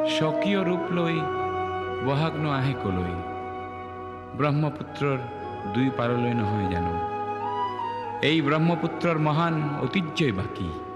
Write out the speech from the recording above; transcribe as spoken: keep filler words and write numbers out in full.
স্বকীয় ৰূপ লৈ বহাগনো আহে কলৈ, ব্ৰহ্মপুত্ৰৰ দুই পাৰলৈ নহয় জানো। এই ব্ৰহ্মপুত্ৰৰ মহান ঐতিহ্যই বাকী।